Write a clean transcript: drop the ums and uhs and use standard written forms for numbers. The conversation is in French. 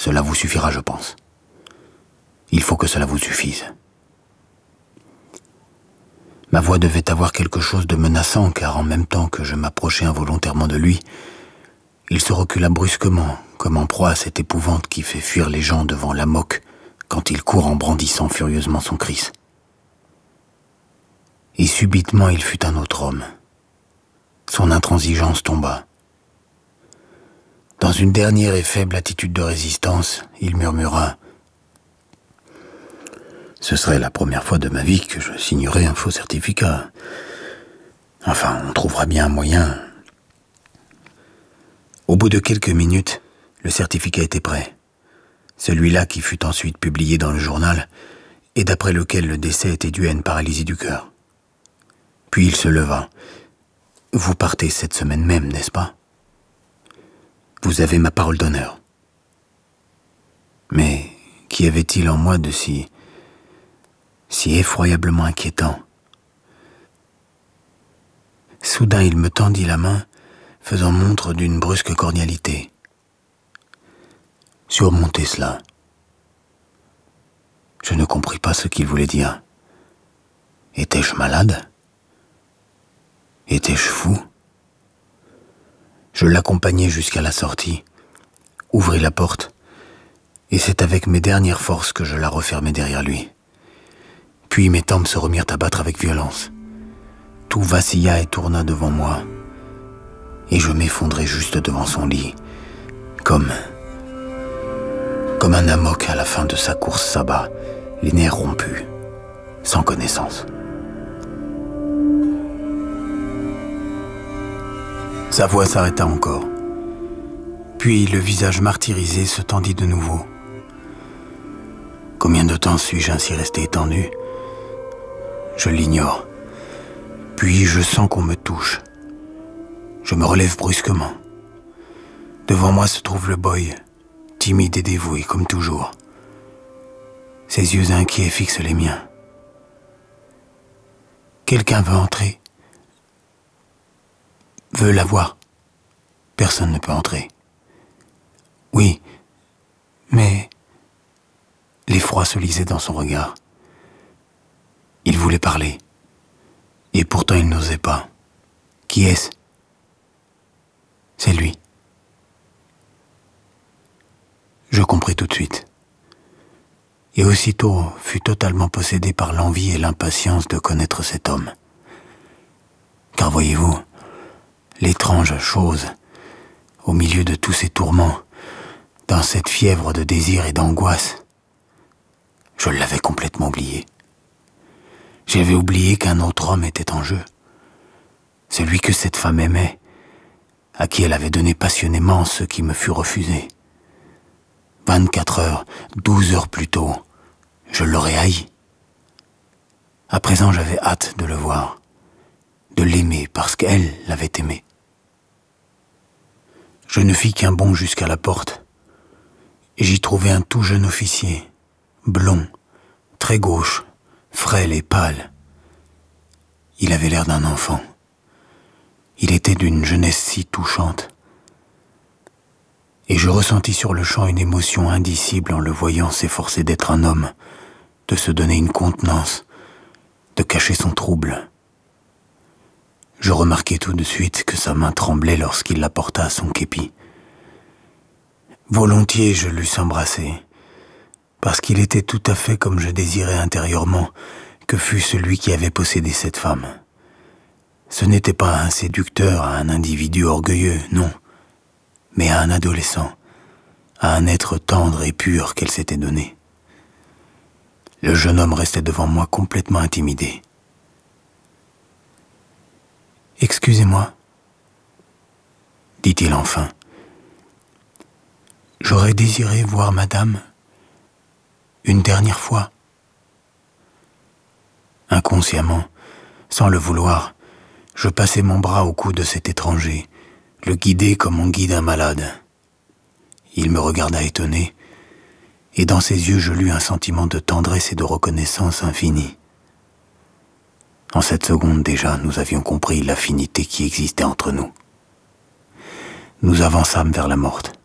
Cela vous suffira, je pense. Il faut que cela vous suffise. » Ma voix devait avoir quelque chose de menaçant, car en même temps que je m'approchais involontairement de lui, il se recula brusquement, comme en proie à cette épouvante qui fait fuir les gens devant l'amok quand il court en brandissant furieusement son kriss. Et subitement il fut un autre homme. Son intransigeance tomba. Dans une dernière et faible attitude de résistance, il murmura: « Ce serait la première fois de ma vie que je signerais un faux certificat. Enfin, on trouvera bien un moyen. » Au bout de quelques minutes, le certificat était prêt. Celui-là qui fut ensuite publié dans le journal et d'après lequel le décès était dû à une paralysie du cœur. Puis il se leva. « Vous partez cette semaine même, n'est-ce pas ? Vous avez ma parole d'honneur. » Mais qu'y avait-il en moi de si effroyablement inquiétant ? Soudain, il me tendit la main, faisant montre d'une brusque cordialité. Surmonter cela. Je ne compris pas ce qu'il voulait dire. Étais-je malade ? Étais-je fou ? Je l'accompagnai jusqu'à la sortie, ouvris la porte, et c'est avec mes dernières forces que je la refermai derrière lui. Puis mes tempes se remirent à battre avec violence. Tout vacilla et tourna devant moi, et je m'effondrai juste devant son lit, comme un amok à la fin de sa course sabbat, les nerfs rompus, sans connaissance. Sa voix s'arrêta encore. Puis le visage martyrisé se tendit de nouveau. Combien de temps suis-je ainsi resté étendu ? Je l'ignore. Puis je sens qu'on me touche. Je me relève brusquement. Devant moi se trouve le boy, timide et dévoué comme toujours. Ses yeux inquiets fixent les miens. Quelqu'un veut entrer. Veut la voir. Personne ne peut entrer. Oui, mais l'effroi se lisait dans son regard. Il voulait parler, et pourtant il n'osait pas. Qui est-ce ? C'est lui. Je compris tout de suite. Et aussitôt fus totalement possédé par l'envie et l'impatience de connaître cet homme. Car voyez-vous, l'étrange chose, au milieu de tous ces tourments, dans cette fièvre de désir et d'angoisse, je l'avais complètement oublié. J'avais oublié qu'un autre homme était en jeu, celui que cette femme aimait, à qui elle avait donné passionnément ce qui me fut refusé. 24 heures, 12 heures plus tôt, je l'aurais haï. À présent, j'avais hâte de le voir, de l'aimer parce qu'elle l'avait aimé. Je ne fis qu'un bond jusqu'à la porte, et j'y trouvai un tout jeune officier, blond, très gauche, frêle et pâle. Il avait l'air d'un enfant. Il était d'une jeunesse si touchante. Et je ressentis sur le champ une émotion indicible en le voyant s'efforcer d'être un homme, de se donner une contenance, de cacher son trouble. Je remarquai tout de suite que sa main tremblait lorsqu'il la porta à son képi. Volontiers je l'eusse embrassé, parce qu'il était tout à fait comme je désirais intérieurement que fût celui qui avait possédé cette femme. Ce n'était pas un séducteur, à un individu orgueilleux, non, mais à un adolescent, à un être tendre et pur qu'elle s'était donné. Le jeune homme restait devant moi complètement intimidé. « Excusez-moi, » dit-il enfin. « J'aurais désiré voir madame une dernière fois. » Inconsciemment, sans le vouloir, je passai mon bras au cou de cet étranger, le guidai comme on guide un malade. Il me regarda étonné, et dans ses yeux je lus un sentiment de tendresse et de reconnaissance infinie. En cette seconde déjà, nous avions compris l'affinité qui existait entre nous. Nous avançâmes vers la morte.